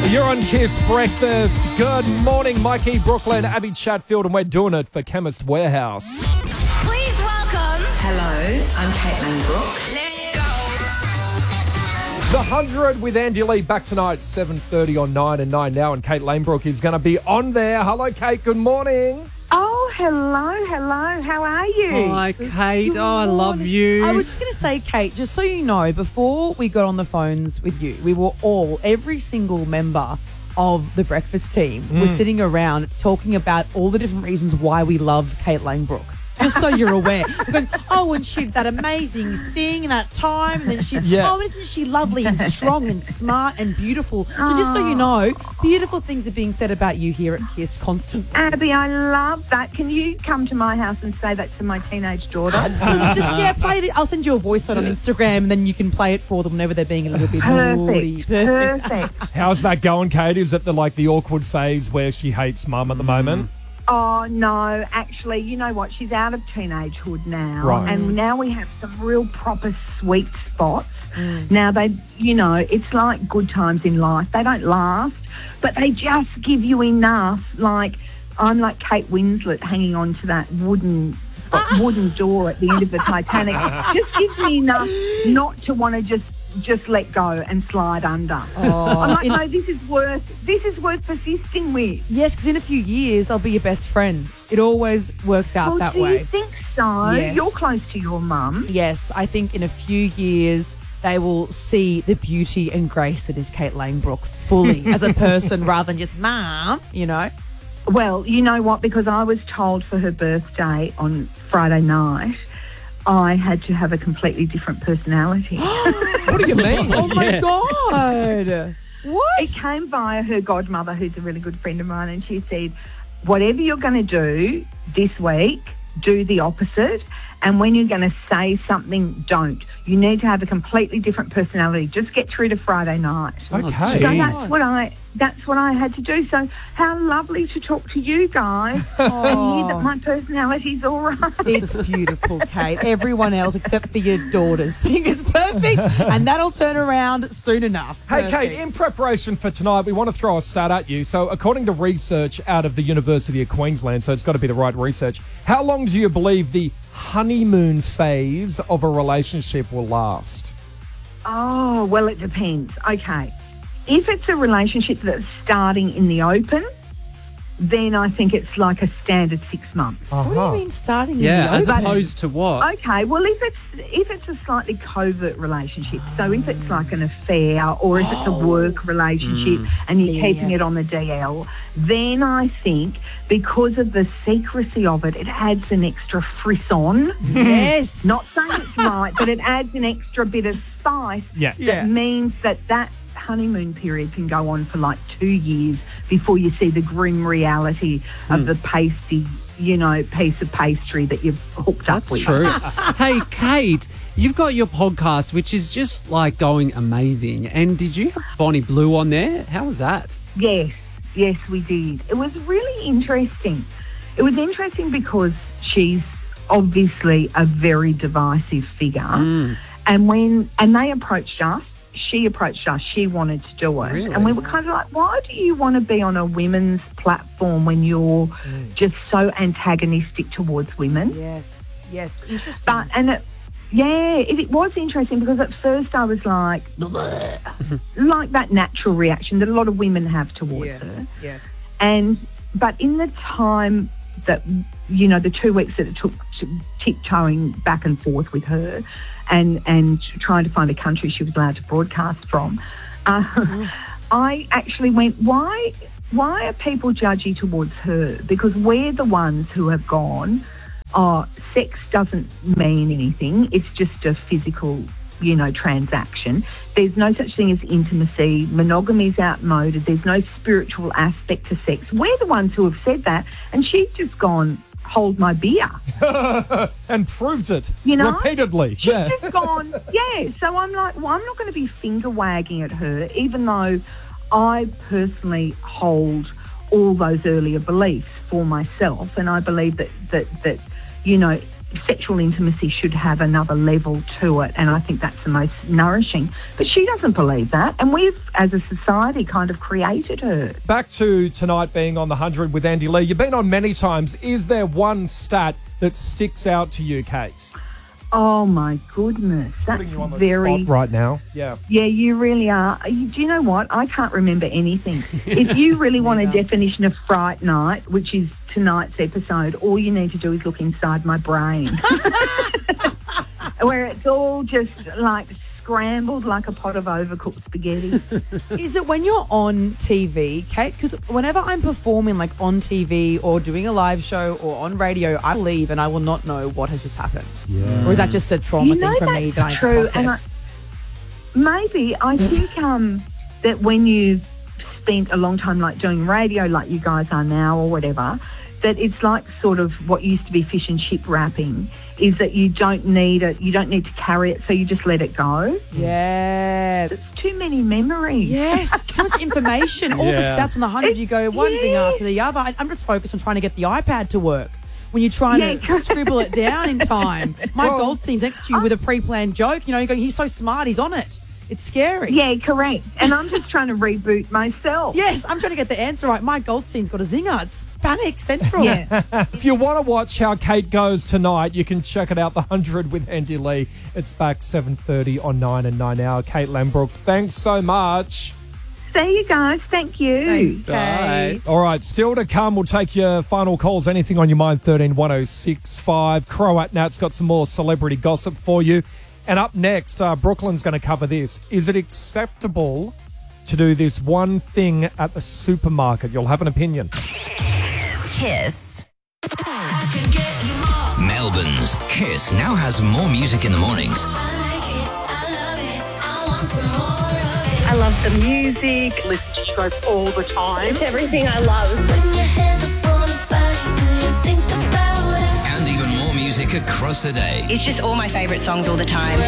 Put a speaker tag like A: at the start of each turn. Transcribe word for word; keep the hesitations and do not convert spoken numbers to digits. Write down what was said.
A: You're on Kiss Breakfast. Good morning, Mikey, Brooklyn, Abby Chatfield, and we're doing it for Chemist Warehouse.
B: Please welcome.
C: Hello, I'm Caitlin Brooke.
B: Let's go.
A: The one hundred with Andy Lee back tonight, seven thirty on nine and nine now, and Kate Lanebrook is going to be on there. Hello, Kate. Good morning.
D: Oh, hello, hello. How are you?
E: Hi, Kate. Oh, I love you.
F: I was just going to say, Kate, just so you know, before we got on the phones with you, we were all, every single member of the breakfast team
A: Mm.
F: was sitting around talking about all the different reasons why we love Kate Lanebrook. Just so you're aware. We're going, oh, and she did that amazing thing in that time. And then she,
A: Yeah.
F: oh, isn't she lovely and strong and smart and beautiful? So just so you know, beautiful things are being said about you here at Kiss constantly.
D: Abby, I love that. Can you come to my house and say that to my teenage daughter?
F: So just, yeah, play it. I'll send you a voice note on Instagram and then you can play it for them whenever they're being a little bit naughty.
D: Perfect, perfect.
A: How's that going, Kate? Is it the like the awkward phase where she hates mum at the moment?
D: Oh, no, actually, you know what? She's out of teenagehood now.
A: Right.
D: And now we have some real proper sweet spots. Now, they, you know, it's like good times in life. They don't last, but they just give you enough. Like, I'm like Kate Winslet hanging on to that wooden wooden door at the end of the Titanic. Just gives me enough not to want to just just let go and slide under.
F: Oh,
D: I'm like,
F: in-
D: no, this is worth this is worth persisting with.
F: Yes, because in a few years they'll be your best friends. It always works out
D: Well,
F: that
D: do
F: way.
D: you think so?
F: Yes.
D: You're close to your mum.
F: Yes, I think in a few years they will see the beauty and grace that is Kate Lanebrook fully as a person rather than just mum, you know.
D: Well, you know what? Because I was told for her birthday on Friday night, I had to have a completely different personality.
A: What do you mean?
F: Oh my God. What?
D: It came via her godmother, who's a really good friend of mine, and she said, whatever you're going to do this week, do the opposite. And when you're going to say something, don't. You need to have a completely different personality. Just get through to Friday night.
A: Okay.
D: So
E: Jeez.
D: that's what I that's what I had to do. So how lovely to talk to you guys and hear that my personality's all right.
F: It's beautiful, Kate. Everyone else except for your daughters think it's perfect and that'll turn around soon enough.
A: Hey,
F: Perfect.
A: Kate, in preparation for tonight, we want to throw a stat at you. So according to research out of the University of Queensland, so it's got to be the right research, how long do you believe the honeymoon phase of a relationship will last?
D: Oh, well, it depends. Okay. If it's a relationship that's starting in the open, then I think it's like a standard six months.
F: What do you mean starting
E: Yeah,
F: in
E: as
F: the open?
E: opposed to what?
D: Okay, well, if it's if it's a slightly covert relationship, so if it's like an affair or if it's a work relationship and you're
F: Yeah,
D: keeping
F: yeah.
D: it on the D L, then I think because of the secrecy of it, it adds an extra frisson.
F: Yes.
D: Not saying it's right, but it adds an extra bit of spice
A: Yeah.
D: that
F: Yeah.
D: means that that honeymoon period can go on for like two years before you see the grim reality of the pasty, you know, piece of pastry that you've hooked
E: That's
D: up with.
E: true. Hey, Kate, you've got your podcast, which is just like going amazing. And did you have Bonnie Blue on there? How was that?
D: Yes, yes, we did. It was really interesting. It was interesting because she's obviously a very divisive figure. And when and they approached us, she approached us, she wanted to do it.
E: Really?
D: And we were kind of like, why do you want to be on a women's platform when you're just so antagonistic towards women?
F: Yes. Yes. Interesting.
D: But, and it, yeah, it, it was interesting because at first I was like, "Bleh," like that natural reaction that a lot of women have towards
F: yes.
D: her.
F: Yes.
D: And, but in the time that, you know, the two weeks that it took to tiptoeing back and forth with her and, and trying to find a country she was allowed to broadcast from, uh, I actually went, why, why are people judgy towards her? Because we're the ones who have gone, oh, sex doesn't mean anything. It's just a physical, you know, transaction. There's no such thing as intimacy. Monogamy is outmoded. There's no spiritual aspect to sex. We're the ones who have said that. And she's just gone, hold my beer.
A: And proved it
D: You know?
A: repeatedly.
D: She's
A: Yeah.
D: just gone, yeah. So I'm like, well, I'm not going to be finger wagging at her, even though I personally hold all those earlier beliefs for myself. And I believe that, that, that you know, sexual intimacy should have another level to it, and I think that's the most nourishing. But she doesn't believe that, and we've, as a society, kind of created her.
A: Back to tonight being on the one hundred with Andy Lee. You've been on many times. Is there one stat that sticks out to you, Kate?
D: Oh my goodness, that's
A: Putting you on the
D: very
A: spot right now. Yeah.
D: Yeah, you really are. You- Do you know what? I can't remember anything. If you really want a definition of Fright Night, which is tonight's episode, all you need to do is look inside my brain, where it's all just like scrambled like a pot of overcooked spaghetti.
F: Is it when you're on T V, Kate? Because whenever I'm performing, like on T V or doing a live show or on radio, I leave and I will not know what has just happened. Yeah. Or is that just a trauma
D: You know
F: thing for me
D: that's
F: that I have to
D: true, and
F: process?
D: Maybe I think um, that when you've spent a long time like doing radio, like you guys are now, or whatever, that it's like sort of what used to be fish and chip wrapping. Is that you don't need it, you don't need to carry it, so you just let it go.
F: Yeah.
D: It's too many memories.
F: Yes, too much information. All
A: Yeah.
F: the stats on the hundred, you go one thing
D: Yeah.
F: after the other. I- I'm just focused on trying to get the iPad to work. When you're trying
D: Yeah,
F: to
D: correct.
F: scribble it down in time. Mike
A: Well-
F: Goldstein's next to you with a pre-planned joke. You know, you're going, he's so smart, he's on it. It's scary.
D: Yeah, correct. And I'm just trying to reboot myself.
F: Yes, I'm trying to get the answer right. Mike Goldstein's got a zinger. It's panic central.
D: Yeah.
A: If you want to watch how Kate goes tonight, you can check it out, The one hundred with Andy Lee. It's back seven thirty on nine and nine hour. Kate Lambrooks, thanks so much.
D: See you guys. Thank you.
F: Thanks,
E: Bye.
F: Kate.
A: All right, still to come, we'll take your final calls. Anything on your mind, thirteen one oh six five. Croat Nat's got some more celebrity gossip for you. And up next, uh, Brooklyn's going to cover this. Is it acceptable to do this one thing at the supermarket? You'll have an opinion.
C: Kiss.
G: Melbourne's Kiss now has more music in the mornings.
D: I love the music. Listen to you guys all the time. It's everything I love.
G: And even more music across the day.
B: It's just all my favourite songs all the time.